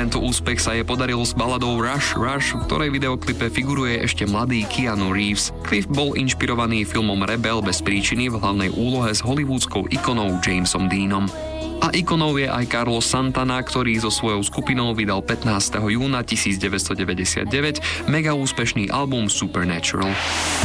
Tento úspech sa jej podaril s baladou Rush, v ktorej videoklipe figuruje ešte mladý Keanu Reeves. Cliff bol inšpirovaný filmom Rebel bez príčiny v hlavnej úlohe s hollywoodskou ikonou Jamesom Deanom. A ikonou je aj Carlos Santana, ktorý so svojou skupinou vydal 15. júna 1999 mega úspešný album Supernatural.